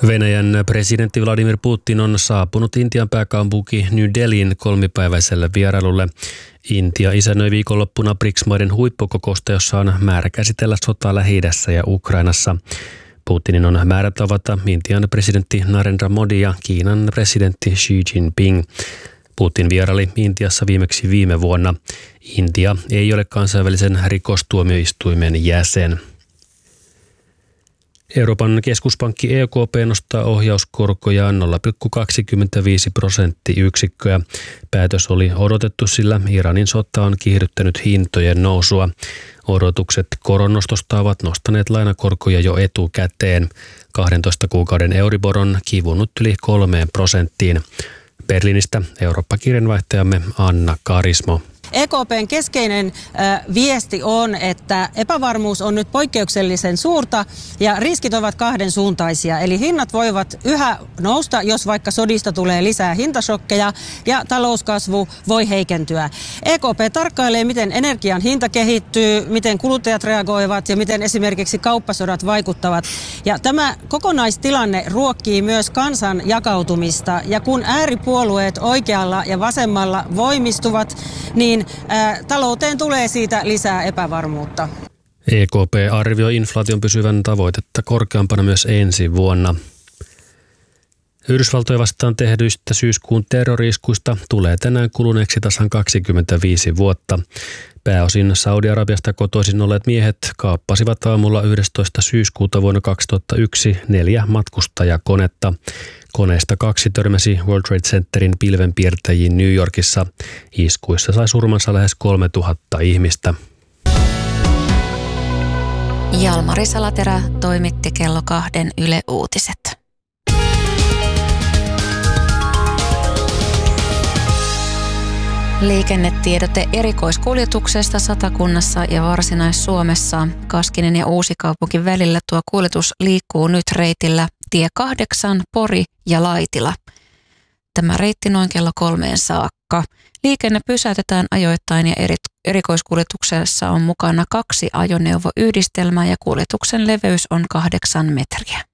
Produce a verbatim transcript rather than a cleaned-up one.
Venäjän presidentti Vladimir Putin on saapunut Intian pääkaupunki New Delhiin kolmipäiväiselle vierailulle. Intia isännöi viikonloppuna B R I C S-maiden huippukokousta, jossa on määrä käsitellä sotaa Lähi-idässä ja Ukrainassa. Putinin on määrä tavata Intian presidentti Narendra Modi ja Kiinan presidentti Xi Jinping. Putin vieraili Intiassa viimeksi viime vuonna. Intia ei ole kansainvälisen rikostuomioistuimen jäsen. Euroopan keskuspankki E K P nostaa ohjauskorkojaan nolla pilkku kaksikymmentäviisi prosenttiyksikköä. Päätös oli odotettu, sillä Iranin sota on kiihdyttänyt hintojen nousua. Odotukset koronnostosta ovat nostaneet lainakorkoja jo etukäteen. kahdentoista kuukauden Euribor on kivunut yli kolmeen prosenttiin. Berliinistä Eurooppa-kirjanvaihtajamme Anna Karismo. E K P:n keskeinen äh, viesti on, että epävarmuus on nyt poikkeuksellisen suurta ja riskit ovat kahden suuntaisia. Eli hinnat voivat yhä nousta, jos vaikka sodista tulee lisää hintashokkeja ja talouskasvu voi heikentyä. E K P tarkkailee, miten energian hinta kehittyy, miten kuluttajat reagoivat ja miten esimerkiksi kauppasodat vaikuttavat. Ja tämä kokonaistilanne ruokkii myös kansan jakautumista. Ja kun ääripuolueet oikealla ja vasemmalla voimistuvat, niin Ää, talouteen tulee siitä lisää epävarmuutta. E K P arvioi inflaation pysyvän tavoitetta korkeampana myös ensi vuonna. Yhdysvaltoja vastaan tehdyistä syyskuun terrori-iskuista tulee tänään kuluneeksi tasan kaksikymmentäviisi vuotta. Pääosin Saudi-Arabiasta kotoisin olleet miehet kaappasivat aamulla yhdestoista syyskuuta vuonna kaksituhattayksi neljä matkustajakonetta. Koneesta kaksi törmäsi World Trade Centerin pilvenpiirtäjiin New Yorkissa. Iskuissa sai surmansa lähes kolmetuhatta ihmistä. Jalmari Salaterä toimitti kello kahden Yle Uutiset. Liikennetiedote erikoiskuljetuksesta Satakunnassa ja Varsinais-Suomessa. Kaskinen ja Uusikaupunki välillä tuo kuljetus liikkuu nyt reitillä tie kahdeksan, Pori ja Laitila. Tämä reitti noin kello kolmeen saakka. Liikenne pysäytetään ajoittain ja eri, erikoiskuljetuksessa on mukana kaksi ajoneuvoyhdistelmää ja kuljetuksen leveys on kahdeksan metriä.